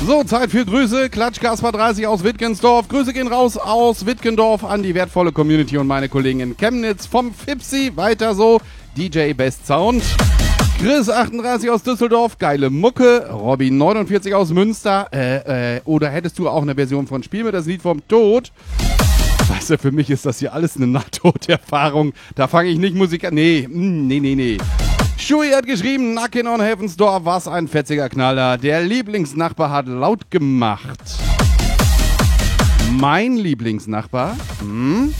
So, Zeit für Grüße. Klatsch Kaspar 30 aus Wittgensdorf. Grüße gehen raus aus Wittgendorf an die wertvolle Community und meine Kollegen in Chemnitz. Vom Fipsi, weiter so, DJ Best Sound. Chris 38 aus Düsseldorf, geile Mucke. Robin 49 aus Münster. Oder hättest du auch eine Version von Spiel mir das Lied vom Tod? Weißt du, für mich ist das hier alles eine Nahtoderfahrung. Da fange ich nicht Musik an. Nee. Shui hat geschrieben, Knockin' on Heaven's Door, was ein fetziger Knaller. Der Lieblingsnachbar hat laut gemacht. Mein Lieblingsnachbar?